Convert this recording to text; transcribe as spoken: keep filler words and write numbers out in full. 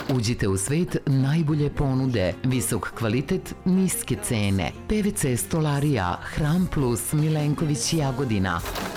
Uđite u svet najbolje ponude, visok kvalitet, niske cene. P V C stolarija Hram Plus Milenković Jagodina.